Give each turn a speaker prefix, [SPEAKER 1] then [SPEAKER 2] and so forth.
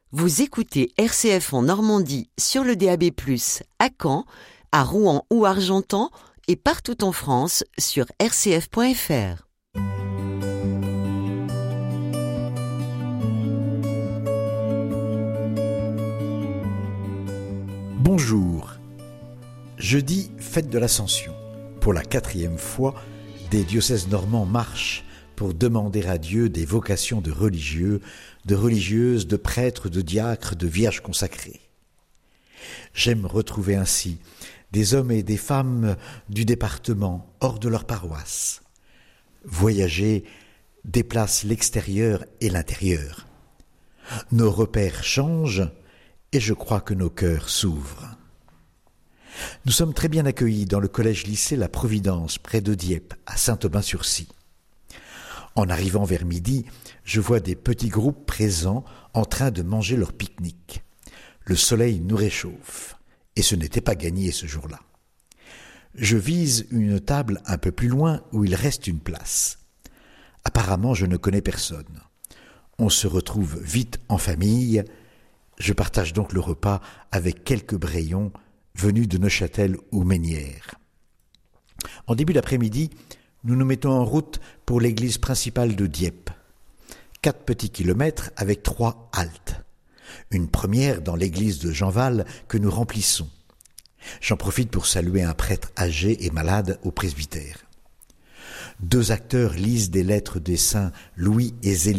[SPEAKER 1] Vous écoutez RCF en Normandie sur le DAB+, à Caen, à Rouen ou Argentan et partout en France sur rcf.fr.
[SPEAKER 2] Bonjour. Jeudi, fête de l'Ascension. Pour la 4e fois, des diocèses normands marchent pour demander à Dieu des vocations de religieux, de religieuses, de prêtres, de diacres, de vierges consacrées. J'aime retrouver ainsi des hommes et des femmes du département hors de leur paroisse. Voyager déplace l'extérieur et l'intérieur. Nos repères changent et je crois que nos cœurs s'ouvrent. Nous sommes très bien accueillis dans le collège-lycée La Providence, près de Dieppe, à Saint-Aubin-sur-Scie. En arrivant vers midi, je vois des petits groupes présents en train de manger leur pique-nique. Le soleil nous réchauffe, et ce n'était pas gagné ce jour-là. Je vise une table un peu plus loin où il reste une place. Apparemment, je ne connais personne. On se retrouve vite en famille. Je partage donc le repas avec quelques Brayons venus de Neuchâtel ou Mesnières. En début d'après-midi, nous nous mettons en route pour l'église principale de Dieppe. 4 petits kilomètres avec 3 haltes. Une première dans l'église de Jeanval que nous remplissons. J'en profite pour saluer un prêtre âgé et malade au presbytère. 2 acteurs lisent des lettres des saints Louis et Zélie